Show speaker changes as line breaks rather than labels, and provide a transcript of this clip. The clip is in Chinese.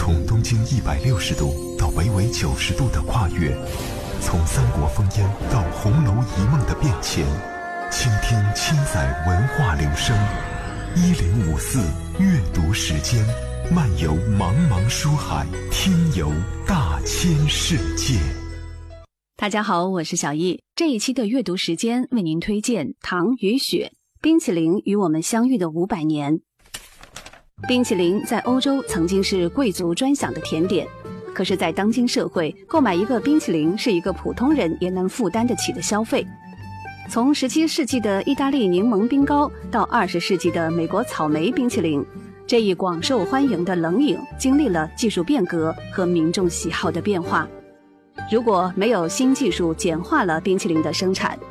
从东经160度到北纬90度的跨越，从三国烽烟到红楼一梦的变迁，倾听千载文化流声。1054阅读时间，漫游茫茫书海，听游大千世界。
大家好，我是小易。这一期的阅读时间为您推荐《糖与雪》，冰淇淋与我们相遇的500年。冰淇淋在欧洲曾经是贵族专享的甜点，可是在当今社会，购买一个冰淇淋是一个普通人也能负担得起的消费。从17世纪的意大利柠檬冰糕到20世纪的美国草莓冰淇淋，这一广受欢迎的冷饮经历了技术变革和民众喜好的变化。如果没有新技术简化了冰淇淋的生产，